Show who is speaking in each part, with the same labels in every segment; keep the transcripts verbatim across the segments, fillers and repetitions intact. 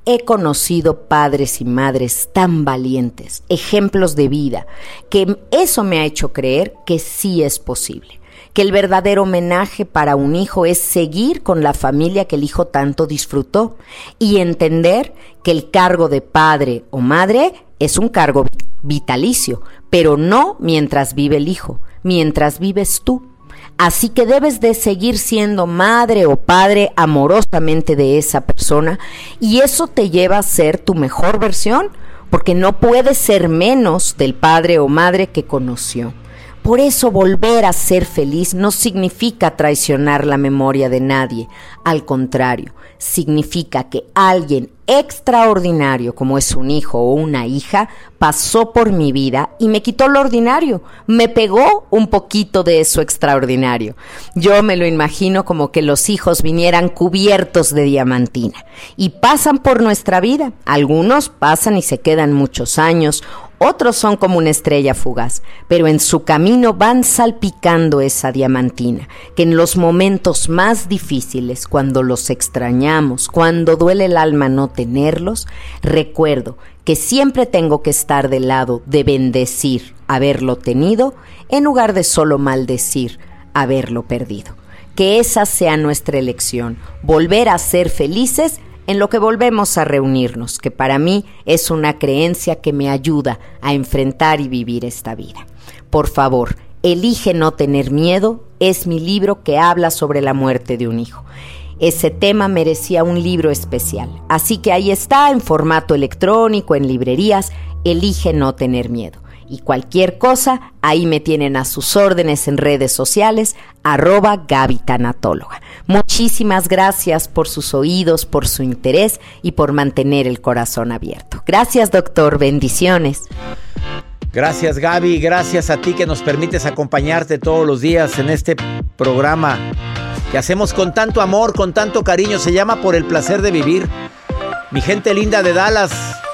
Speaker 1: he conocido padres y madres tan valientes, ejemplos de vida, que eso me ha hecho creer que sí es posible, que el verdadero homenaje para un hijo es seguir con la familia que el hijo tanto disfrutó y entender que el cargo de padre o madre es un cargo vitalicio, pero no mientras vive el hijo, mientras vives tú. Así que debes de seguir siendo madre o padre amorosamente de esa persona y eso te lleva a ser tu mejor versión, porque no puedes ser menos del padre o madre que conoció. Por eso volver a ser feliz no significa traicionar la memoria de nadie, al contrario, significa que alguien extraordinario como es un hijo o una hija pasó por mi vida y me quitó lo ordinario, me pegó un poquito de eso extraordinario. Yo me lo imagino como que los hijos vinieran cubiertos de diamantina y pasan por nuestra vida. Algunos pasan y se quedan muchos años, otros son como una estrella fugaz, pero en su camino van salpicando esa diamantina, que en los momentos más difíciles, cuando los extrañamos, cuando duele el alma no tenerlos, recuerdo que siempre tengo que estar del lado de bendecir haberlo tenido, en lugar de solo maldecir haberlo perdido. Que esa sea nuestra elección, volver a ser felices en lo que volvemos a reunirnos, que para mí es una creencia que me ayuda a enfrentar y vivir esta vida. Por favor, Elige no tener miedo es mi libro que habla sobre la muerte de un hijo. Ese tema merecía un libro especial, así que ahí está en formato electrónico, en librerías, Elige no tener miedo. Y cualquier cosa, ahí me tienen a sus órdenes en redes sociales, arroba Gaby Tanatóloga. Muchísimas gracias por sus oídos, por su interés y por mantener el corazón abierto. Gracias, doctor. Bendiciones.
Speaker 2: Gracias, Gaby. Gracias a ti que nos permites acompañarte todos los días en este programa que hacemos con tanto amor, con tanto cariño. Se llama Por el Placer de Vivir. Mi gente linda de Dallas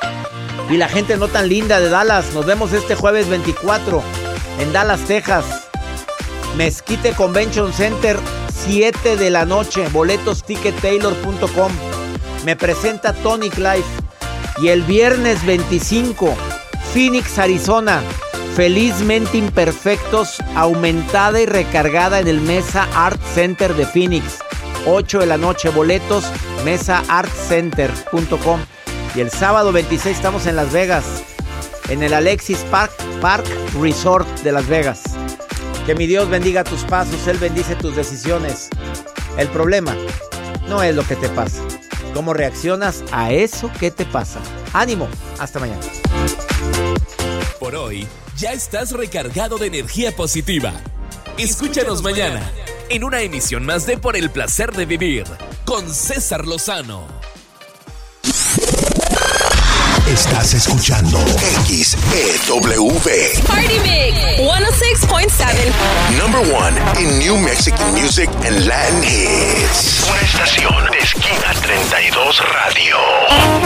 Speaker 2: y la gente no tan linda de Dallas, nos vemos este jueves veinticuatro en Dallas, Texas. Mezquite Convention Center, siete de la noche. Boletos ticket taylor punto com. Me presenta Tonic Life. Y el viernes veinticinco, Phoenix, Arizona. Felizmente Imperfectos, aumentada y recargada en el Mesa Art Center de Phoenix. ocho de la noche, boletos, mesa art center punto com. Y el sábado veintiséis estamos en Las Vegas, en el Alexis Park, Park Resort de Las Vegas. Que mi Dios bendiga tus pasos, Él bendice tus decisiones. El problema no es lo que te pasa, cómo reaccionas a eso que te pasa. ¡Ánimo! Hasta mañana.
Speaker 3: Por hoy, ya estás recargado de energía positiva. Escúchanos mañana en una emisión más de Por el Placer de Vivir con César Lozano.
Speaker 4: Estás escuchando X E W.
Speaker 5: Party Mix ciento seis punto siete.
Speaker 4: Number one in New Mexican music and Latin hits. Una estación de Esquina treinta y dos Radio.